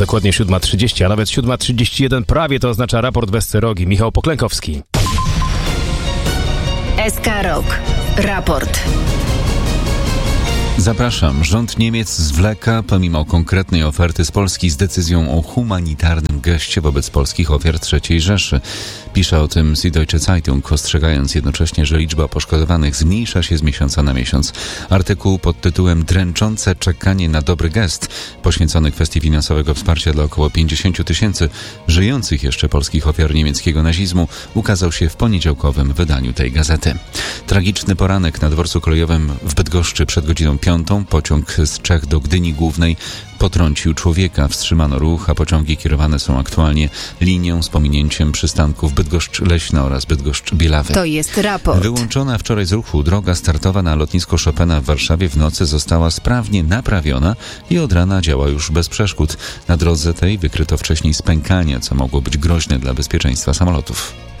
Dokładnie 7:30, a nawet 7:31 prawie to oznacza raport bez cerogi. Michał Poklękowski. SK Rok. Raport. Zapraszam. Rząd Niemiec zwleka, pomimo konkretnej oferty z Polski, z decyzją o humanitarnym geście wobec polskich ofiar III Rzeszy. Pisze o tym Süddeutsche Zeitung, ostrzegając jednocześnie, że liczba poszkodowanych zmniejsza się z miesiąca na miesiąc. Artykuł pod tytułem "Dręczące czekanie na dobry gest", poświęcony kwestii finansowego wsparcia dla około 50 000 żyjących jeszcze polskich ofiar niemieckiego nazizmu, ukazał się w poniedziałkowym wydaniu tej gazety. Tragiczny poranek na dworcu kolejowym w Bydgoszczy przed godziną 5. Pociąg z Czech do Gdyni Głównej potrącił człowieka. Wstrzymano ruch, a pociągi kierowane są aktualnie linią z pominięciem przystanków Bydgoszcz-Leśna oraz Bydgoszcz-Bielawy. To jest raport. Wyłączona wczoraj z ruchu droga startowa na lotnisko Chopina w Warszawie w nocy została sprawnie naprawiona i od rana działa już bez przeszkód. Na drodze tej wykryto wcześniej spękania, co mogło być groźne dla bezpieczeństwa samolotów.